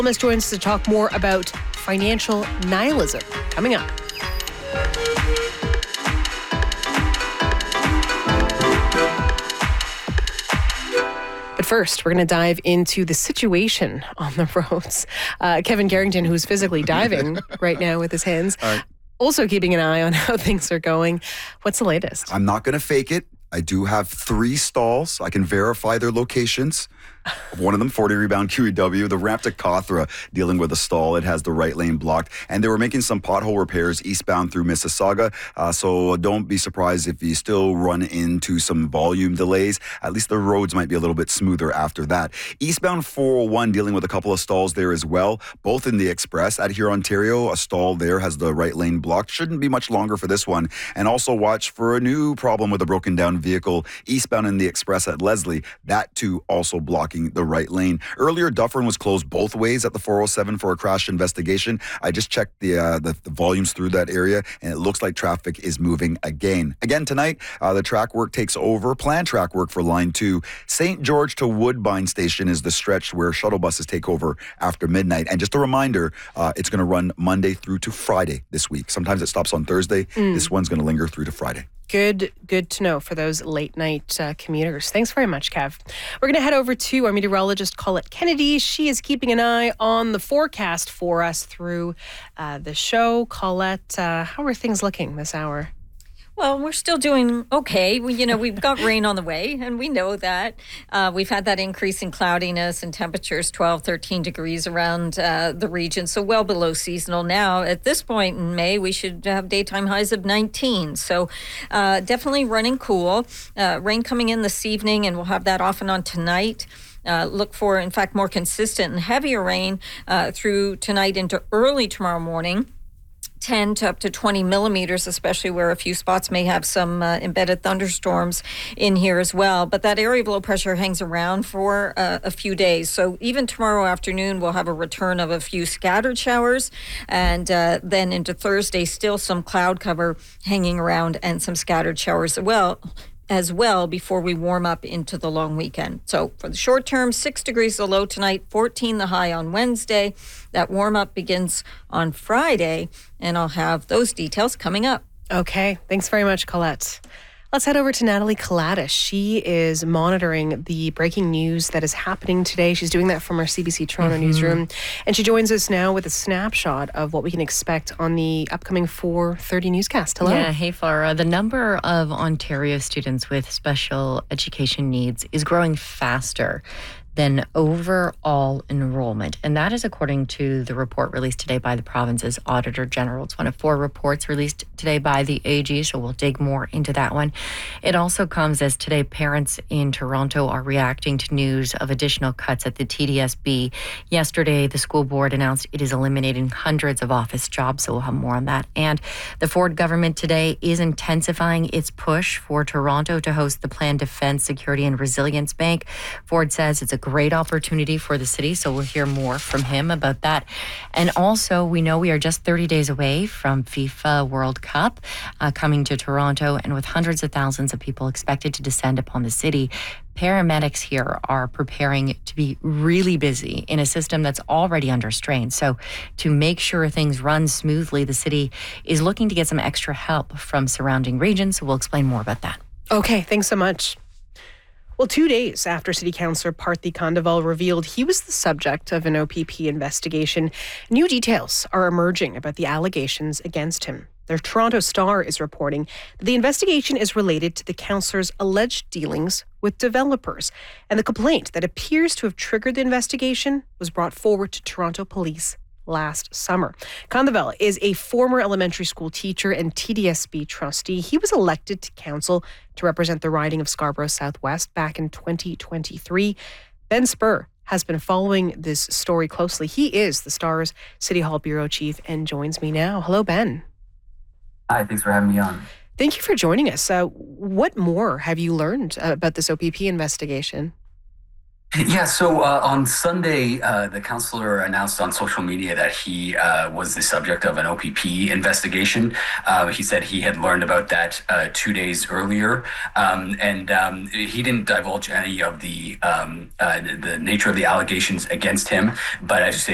Thomas joins us to talk more about financial nihilism. Coming up. But first, we're going to dive into the situation on the roads. Kevin Garrington, who's physically diving right now with his hands, also keeping an eye on how things are going. What's the latest? I'm not going to fake it. I do have 3 stalls. I can verify their locations. One of them, 40 rebound QEW. The ramp to Cawthra dealing with a stall. It has the right lane blocked. And they were making some pothole repairs eastbound through Mississauga. So don't be surprised if you still run into some volume delays. At least the roads might be a little bit smoother after that. Eastbound 401 dealing with a couple of stalls there as well. Both in the Express at here, Ontario. A stall there has the right lane blocked. Shouldn't be much longer for this one. And also watch for a new problem with a broken down vehicle eastbound in the Express at Leslie. That too also blocking the right lane. Earlier, Dufferin was closed both ways at the 407 for a crash investigation. I just checked the volumes through that area, and it looks like traffic is moving again. Again tonight, the track work takes over. Planned track work for Line 2. St. George to Woodbine Station is the stretch where shuttle buses take over after midnight. And just a reminder, it's going to run Monday through to Friday this week. Sometimes it stops on Thursday. This one's going to linger through to Friday. Good to know for those late night commuters. Thanks very much, Kev. We're going to head over to our meteorologist, Colette Kennedy. She is keeping an eye on the forecast for us through the show. Colette, how are things looking this hour? Well, we're still doing okay. We've got rain on the way, and we know that. We've had that increase in cloudiness and temperatures, 12, 13 degrees around the region, so well below seasonal now. At this point in May, we should have daytime highs of 19, so definitely running cool. Rain coming in this evening, and we'll have that off and on tonight. Look for, in fact, more consistent and heavier rain through tonight into early tomorrow morning. 10 to up to 20 millimeters, especially where a few spots may have some embedded thunderstorms in here as well. But that area of low pressure hangs around for a few days. So even tomorrow afternoon, we'll have a return of a few scattered showers. And then into Thursday, still some cloud cover hanging around and some scattered showers as well before we warm up into the long weekend. So for the short term, 6 degrees the low tonight, 14 the high on Wednesday. That warm up begins on Friday, and I'll have those details coming up. Okay, thanks very much, Colette. Let's head over to Natalie Kalatis. She is monitoring the breaking news that is happening today. She's doing that from our CBC Toronto newsroom. And she joins us now with a snapshot of what we can expect on the upcoming 4:30 newscast. Hello. Yeah, hey, Flora. The number of Ontario students with special education needs is growing faster than overall enrollment. And that is according to the report released today by the province's Auditor General. It's one of 4 reports released today by the AG, so we'll dig more into that one. It also comes as today parents in Toronto are reacting to news of additional cuts at the TDSB. Yesterday, the school board announced it is eliminating hundreds of office jobs, so we'll have more on that. And the Ford government today is intensifying its push for Toronto to host the planned Defence, Security and Resilience Bank. Ford says it's a great opportunity for the city, so we'll hear more from him about that. And also, we know we are just 30 days away from FIFA World Cup coming to Toronto, and with hundreds of thousands of people expected to descend upon the city, paramedics here are preparing to be really busy in a system that's already under strain. So to make sure things run smoothly, the city is looking to get some extra help from surrounding regions, so we'll explain more about that. Okay, thanks so much. Well, 2 days after City Councillor Parthy Khandelwal revealed he was the subject of an OPP investigation, new details are emerging about the allegations against him. The Toronto Star is reporting that the investigation is related to the councillor's alleged dealings with developers, and the complaint that appears to have triggered the investigation was brought forward to Toronto Police last summer. Khandelwal is a former elementary school teacher and TDSB trustee. He was elected to council to represent the riding of Scarborough Southwest back in 2023. Ben Spur has been following this story closely. He is the Star's City Hall bureau chief and joins me now. Hello, Ben. Hi, thanks for having me on. Thank you for joining us. What more have you learned about this OPP investigation? Yeah, so on Sunday, the councillor announced on social media that he was the subject of an OPP investigation. He said he had learned about that 2 days earlier, and he didn't divulge any of the nature of the allegations against him. But as you say,